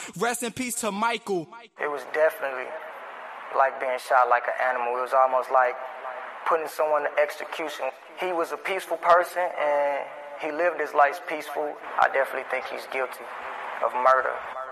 Rest in peace to Michael. It was definitely like being shot like an animal. It was almost like putting someone to execution. He was a peaceful person and he lived his life peaceful. I definitely think he's guilty of murder.